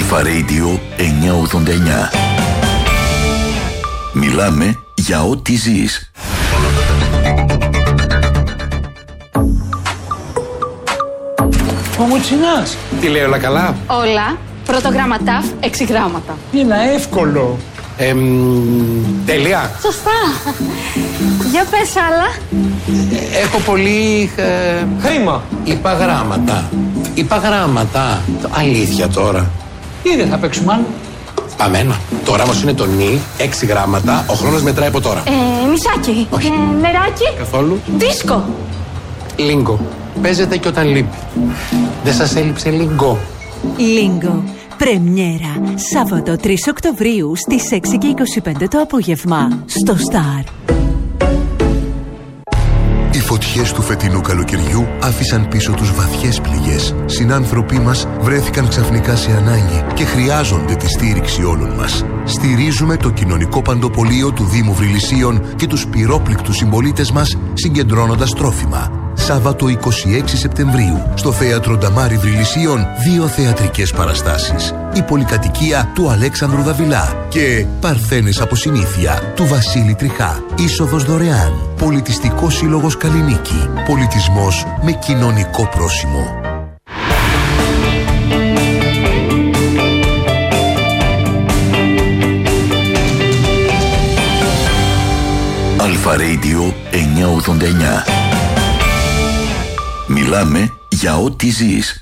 Αλφα Radio 989. Μιλάμε για ό,τι ζεις. Ο Μουτσινάς. Τι λέει, όλα καλά? Όλα. Πρώτο γράμμα ταφ, 6 γράμματα. Είναι εύκολο. Τέλεια. Σωστά. Για πες άλλα. Έχω πολύ... Χρήμα. Είπα γράμματα. Αλήθεια τώρα. Τι δεν θα παίξουμε άλλο? Πάμε ένα. Το γράμμα σου είναι το νι, 6 γράμματα. Ο χρόνος μετράει από τώρα. Νησάκι. Όχι. Νεράκι. Καθόλου. Δίσκο. Λίγκο. Παίζεται και όταν λείπει. Δεν σας έλειψε λίγκο? Λίγκο. Πρεμιέρα. Σάββατο 3 Οκτωβρίου στις 6:25 το απόγευμα. Στο Σταρ. Οι φωτιές του φετινού καλοκαιριού άφησαν πίσω τους βαθιές πληγές. Συνάνθρωποι μας βρέθηκαν ξαφνικά σε ανάγκη και χρειάζονται τη στήριξη όλων μας. Στηρίζουμε το κοινωνικό παντοπολείο του Δήμου Βρυλισσίων και τους πυρόπληκτους συμπολίτες μας συγκεντρώνοντας τρόφιμα. Σάββατο 26 Σεπτεμβρίου στο Θέατρο Νταμάρι Βρυλισσίων 2 θεατρικές παραστάσεις. Η πολυκατοικία του Αλέξανδρου Δαβιλά και Παρθένες από συνήθεια του Βασίλη Τριχά. Είσοδος δωρεάν. Πολιτιστικός Σύλλογος Καλλινίκη. Πολιτισμός με κοινωνικό πρόσημο. Αλφα Radio 989. Μιλάμε για ό,τι ζεις.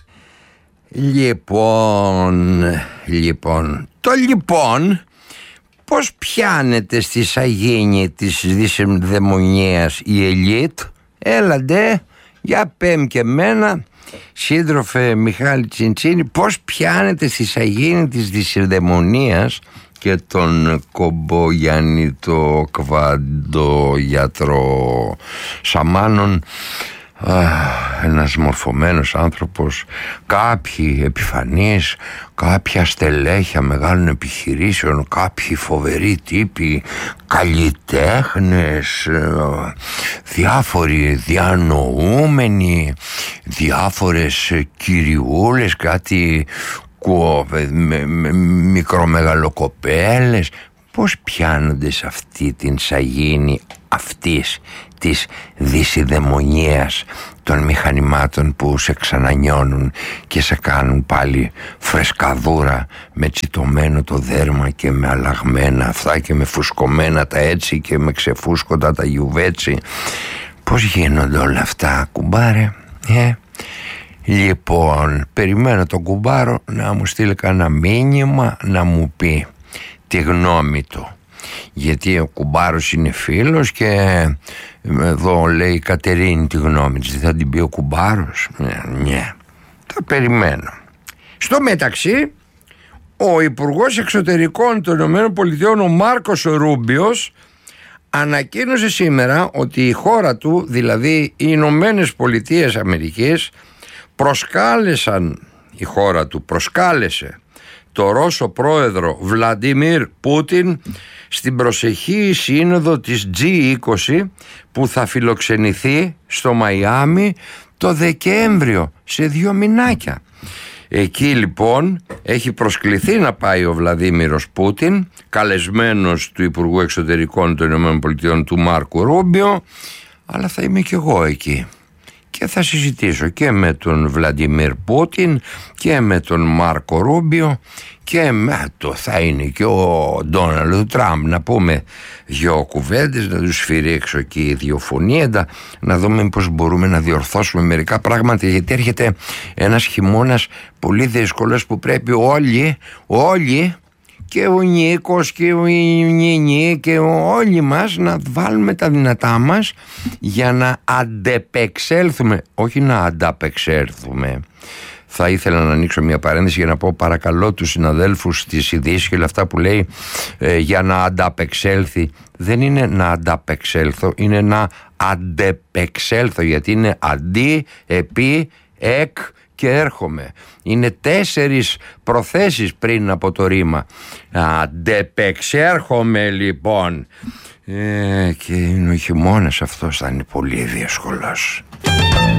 Το λοιπόν πώς πιάνεται στη σαγήνη της δυσδαιμονίας η ελίτ? Έλαντε, για πέμ και μένα, σύντροφε Μιχάλη Τσιντσίνη, πώς πιάνεται στη σαγήνη της δυσδαιμονίας και τον κομπογιαννίτο κβαντο γιατρό Σαμάνων. Ένας μορφωμένος άνθρωπος, κάποιοι επιφανείς, κάποια στελέχια μεγάλων επιχειρήσεων, κάποιοι φοβεροί τύποι, καλλιτέχνες, διάφοροι διανοούμενοι, διάφορες κυριούλες, κάτι μικρομεγαλοκοπέλες. Πώς πιάνονται σε αυτή την σαγήνη αυτής της δυσιδαιμονίας των μηχανημάτων που σε ξανανιώνουν και σε κάνουν πάλι φρεσκαδούρα, με τσιτωμένο το δέρμα και με αλλαγμένα αυτά και με φουσκωμένα τα έτσι και με ξεφούσκοντα τα γιουβέτσι. Πώς γίνονται όλα αυτά, κουμπάρε? Λοιπόν, περιμένω τον κουμπάρο να μου στείλει κανένα μήνυμα να μου πει τη γνώμη του, γιατί ο κουμπάρος είναι φίλος και εδώ λέει η Κατερίνη τη γνώμη της. Δεν θα την πει ο κουμπάρος? Ναι, θα περιμένω. Στο μεταξύ, ο Υπουργός Εξωτερικών των ΗΠΑ, ο Μάρκος Ρούμπιος, ανακοίνωσε σήμερα ότι η χώρα του, δηλαδή οι Ηνωμένες Πολιτείες Αμερικής, προσκάλεσε το Ρώσο πρόεδρο Βλαντίμιρ Πούτιν στην προσεχή σύνοδο της G20 που θα φιλοξενηθεί στο Μαϊάμι το Δεκέμβριο, σε 2 μηνάκια. Εκεί λοιπόν έχει προσκληθεί να πάει ο Βλαντίμιρος Πούτιν, καλεσμένος του Υπουργού Εξωτερικών των ΗΠΑ του Μάρκου Ρούμπιο, αλλά θα είμαι κι εγώ εκεί. Και θα συζητήσω και με τον Βλαντιμίρ Πούτιν και με τον Μάρκο Ρούμπιο και θα είναι και ο Ντόναλντ Τραμπ, να πούμε 2 κουβέντες, να τους σφυρίξω και ιδιοφωνία, να δούμε πώς μπορούμε να διορθώσουμε μερικά πράγματα, γιατί έρχεται ένας χειμώνας πολύ δύσκολος που πρέπει όλοι και ο Νίκος και ο Νίνη και όλοι μας να βάλουμε τα δυνατά μας για να αντεπεξέλθουμε, όχι να ανταπεξέλθουμε. Θα ήθελα να ανοίξω μια παρένθεση για να πω παρακαλώ τους συναδέλφους της ειδήσεις και όλα αυτά που λέει για να ανταπεξέλθει. Δεν είναι να ανταπεξέλθω, είναι να αντεπεξέλθω, γιατί είναι αντί, επί, εκ και έρχομαι. Είναι 4 προθέσεις πριν από το ρήμα. Αντεπεξέρχομαι λοιπόν. Και είναι ο χειμώνας αυτός, θα είναι πολύ δύσκολος.